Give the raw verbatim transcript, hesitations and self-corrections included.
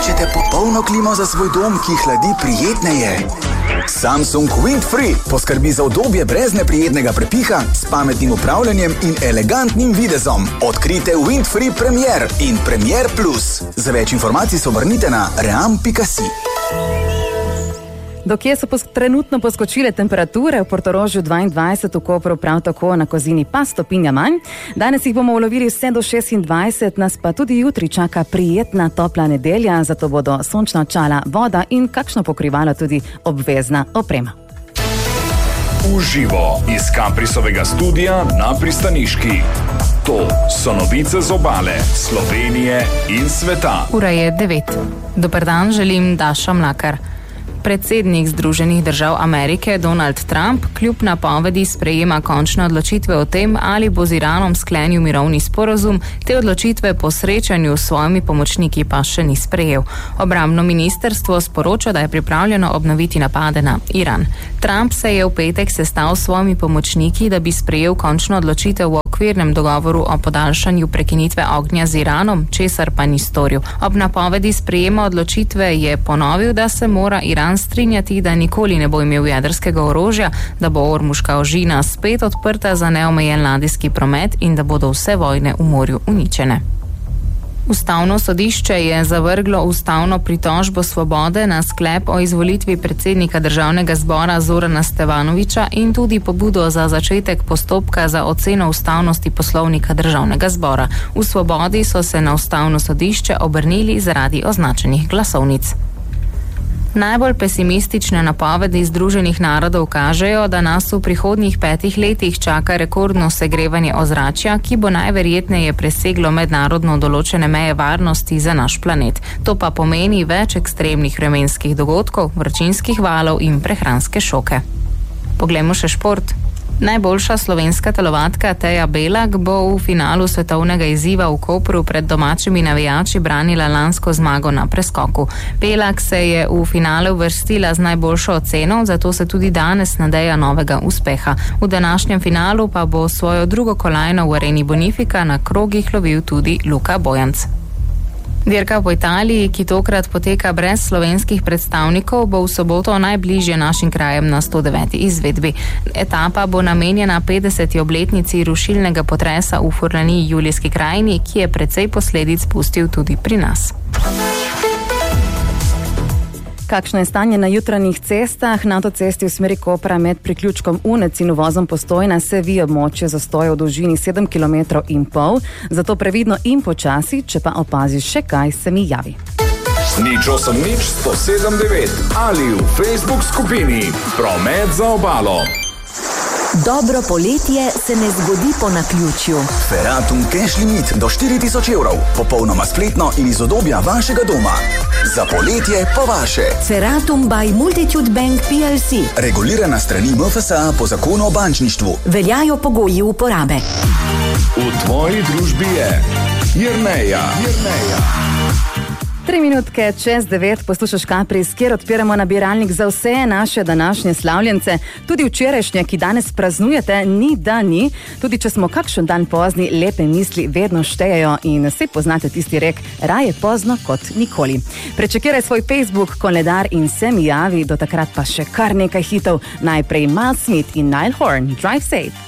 Iščete popolno klimo za svoj dom, ki hladi prijetneje? Samsung Windfree poskrbi za udobje brez neprijetnega prepiha, s pametnim upravljanjem in elegantnim videzom. Odkrite Windfree Premier in Premier Plus. Za več informacij se obrnite na ream pika si. Dokje so pos- trenutno poskočile temperature, v Portorožju dvaindvajset, v Kopru prav tako, na Kozini pa stopinja manj. Danes jih bomo ulovili vse do šestindvajset, nas pa tudi jutri čaka prijetna topla nedelja, zato bodo sončna očala, voda in kakšno pokrivalo tudi obvezna oprema. Uživo iz Kaprisovega studia na Pristaniški. To so novice z obale, Slovenije in sveta. Ura je devet. Dober dan, želim Daša Mlakar. Predsednik Združenih držav Amerike Donald Trump kljub napovedi sprejema končne odločitve o tem, ali bo z Iranom sklenil mirovni sporazum, te odločitve po srečanju s svojimi pomočniki pa še ni sprejel. Obrambno ministrstvo sporoča, da je pripravljeno obnoviti napade na Iran. Trump se je v petek sestal s svojimi pomočniki, da bi sprejel končno odločitev v okvirnem dogovoru o podaljšanju prekinitve ognja z Iranom, česar pa ni storil. Ob napovedi sprejema odločitve je ponovil, da se mora Iran strinjati, da nikoli ne bo imel jedrskega orožja, da bo Ormuška ožina spet odprta za neomejen ladijski promet in da bodo vse vojne v morju uničene. Ustavno sodišče je zavrglo ustavno pritožbo Svobode na sklep o izvolitvi predsednika Državnega zbora Zorana Stevanovića in tudi pobudo za začetek postopka za oceno ustavnosti poslovnika Državnega zbora. V Svobodi so se na ustavno sodišče obrnili zaradi označenih glasovnic. Najbolj pesimistične napovedi Združenih narodov kažejo, da nas v prihodnjih petih letih čaka rekordno segrevanje ozračja, ki bo najverjetneje preseglo mednarodno določene meje varnosti za naš planet. To pa pomeni več ekstremnih vremenskih dogodkov, vročinskih valov in prehranske šoke. Poglejmo še šport. Najboljša slovenska telovadka Teja Belak bo v finalu svetovnega izziva v Kopru pred domačimi navijači branila lansko zmago na preskoku. Belak se je v finale uvrstila z najboljšo oceno, zato se tudi danes nadeja novega uspeha. V današnjem finalu pa bo svojo drugo kolajno v areni Bonifika na krogih lovil tudi Luka Bojanc. Dirka po Italiji, ki tokrat poteka brez slovenskih predstavnikov, bo v soboto najbližje našim krajem na sto deveti izvedbi. Etapa bo namenjena petdeseti obletnici rušilnega potresa v Furlaniji Julijski krajini, ki je precej posledic pustil tudi pri nas. Kakšno je stanje na jutranjih cestah? Na avtocesti v smeri Kopra med priključkom Unec in uvozom Postojna se vije območje zastoja v dolžini sedem kilometrov in pol, zato previdno in počasi, če pa opaziš še kaj, se mi javi. Nič osem nič sto sedem devet ali v Facebook skupini Promet za obalo. Dobro poletje se ne zgodi po naključju. Feratum cash limit do štiri tisoč evrov, popolnoma spletno in iz udobja vašega doma. Za poletje po vaše. Feratum by Multitude Bank P L C. Regulirana strani M F S A po zakonu o bančništvu. Veljajo pogoji uporabe. V tvoji družbi je Jerneja. Jerneja. Tri minutke čez devet poslušaš Kapris, kjer odpiramo nabiralnik za vse naše današnje slavljence. Tudi včerajšnje, ki danes praznujete, ni da ni. Tudi če smo kakšen dan pozni, lepe misli vedno štejejo in vsi poznate tisti rek, raje pozno kot nikoli. Prečekiraj svoj Facebook, koledar in se mi javi, do takrat pa še kar nekaj hitov. Najprej Miles Smith in Niall Horan, Drive Safe.